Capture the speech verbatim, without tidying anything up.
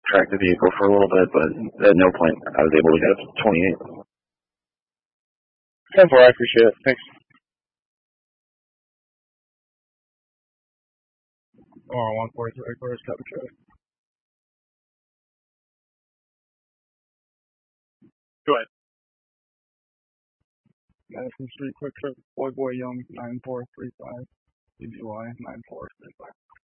track the vehicle for a little bit, but at no point I was able to get up to twenty-eight. ten four, I appreciate it. Thanks. Oh, one forty-three, first cover check. Go ahead. Madison Street, quick trip, Boy Boy Young, nine four three five, C B Y, nine four three five.